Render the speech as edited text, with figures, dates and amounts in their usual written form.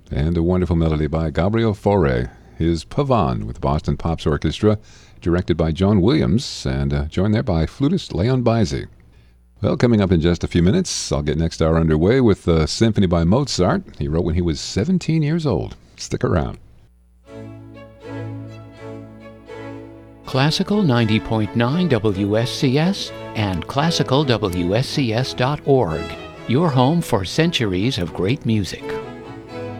And a wonderful melody by Gabriel Fauré, his Pavane with Boston Pops Orchestra, directed by John Williams, and joined there by flutist Leon Bizey. Well, coming up in just a few minutes, I'll get next hour underway with the Symphony by Mozart. He wrote when he was 17 years old. Stick around. Classical 90.9 WSCS and classicalwscs.org. Your home for centuries of great music.